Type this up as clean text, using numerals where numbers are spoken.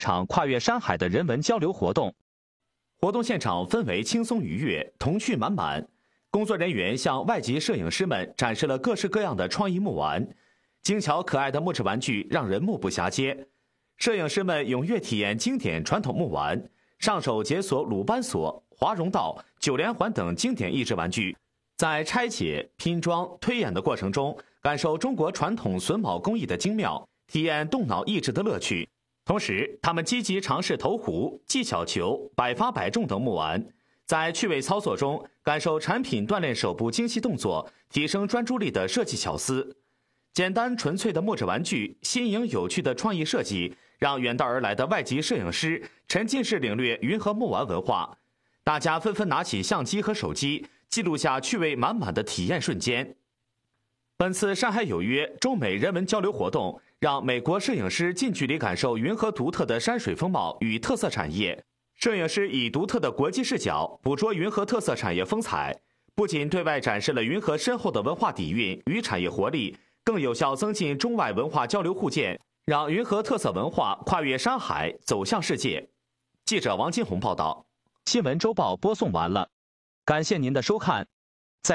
场跨越山海的人文交流活动。活动现场氛围轻松愉悦，童趣满满。工作人员向外籍摄影师们展示了各式各样的创意木玩，精巧可爱的木质玩具让人目不暇接。摄影师们踊跃体验经典传统木玩，上手解锁鲁班锁、华容道、九连环等经典益智玩具，在拆解、拼装、推演的过程中，感受中国传统榫卯工艺的精妙，体验动脑益智的乐趣。同时，他们积极尝试投壶、技巧球、百发百中等木玩，在趣味操作中感受产品锻炼手部精细动作、提升专注力的设计巧思。简单纯粹的木质玩具，新颖有趣的创意设计，让远道而来的外籍摄影师沉浸式领略云和木玩文化。大家纷纷拿起相机和手机，记录下趣味满满的体验瞬间。本次山海有约中美人文交流活动，让美国摄影师近距离感受云和独特的山水风貌与特色产业。摄影师以独特的国际视角捕捉云和特色产业风采，不仅对外展示了云和深厚的文化底蕴与产业活力，更有效增进中外文化交流互鉴，让云和特色文化跨越山海走向世界。记者王金红报道。新闻周报播送完了，感谢您的收看。